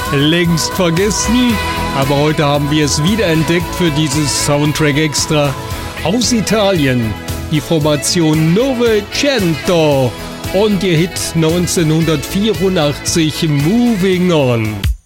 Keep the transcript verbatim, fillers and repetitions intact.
längst vergessen, aber heute haben wir es wiederentdeckt für dieses Soundtrack Extra. Aus Italien, die Formation Novecento und ihr Hit neunzehnhundertvierundachtzig Moving On.